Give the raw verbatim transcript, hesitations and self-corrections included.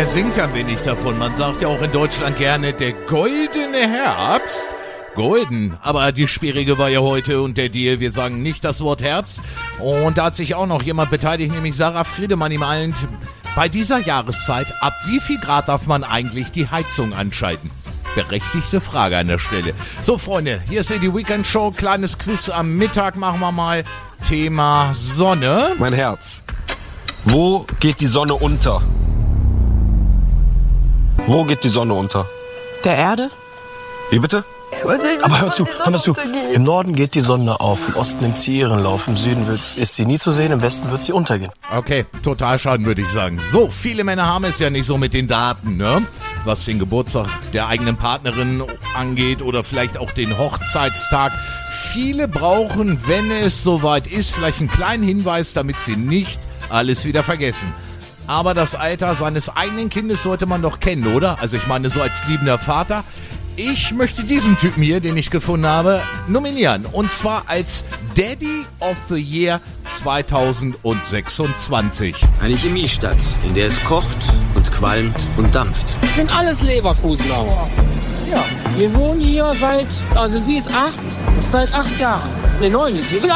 er singt ein wenig davon. Man sagt ja auch in Deutschland gerne, der goldene Herbst. Golden, aber die schwierige war ja heute und der Deal, wir sagen nicht das Wort Herbst. Und da hat sich auch noch jemand beteiligt, nämlich Sarah Friedemann, ihm allen. Bei dieser Jahreszeit, ab wie viel Grad darf man eigentlich die Heizung anschalten? Berechtigte Frage an der Stelle. So, Freunde, hier ist die Weekend Show. Kleines Quiz am Mittag machen wir mal. Thema Sonne. Mein Herz. Wo geht die Sonne unter? Wo geht die Sonne unter? Der Erde? Wie bitte? Aber hör zu, hör mal zu. Im Norden geht die Sonne auf, im Osten nimmt sie ihren Lauf, im Süden wird, ist sie nie zu sehen, im Westen wird sie untergehen. Okay, total schaden, würde ich sagen. So, viele Männer haben es ja nicht so mit den Daten, ne? Was den Geburtstag der eigenen Partnerin angeht oder vielleicht auch den Hochzeitstag. Viele brauchen, wenn es soweit ist, vielleicht einen kleinen Hinweis, damit sie nicht alles wieder vergessen. Aber das Alter seines eigenen Kindes sollte man doch kennen, oder? Also ich meine, so als liebender Vater. Ich möchte diesen Typen hier, den ich gefunden habe, nominieren. Und zwar als Daddy of the Year zwanzig sechsundzwanzig. Eine Chemiestadt, in der es kocht und qualmt und dampft. Das sind alles Leverkusener. Ja, wir wohnen hier seit, also sie ist acht, seit acht Jahren. Ne, neun ist sie.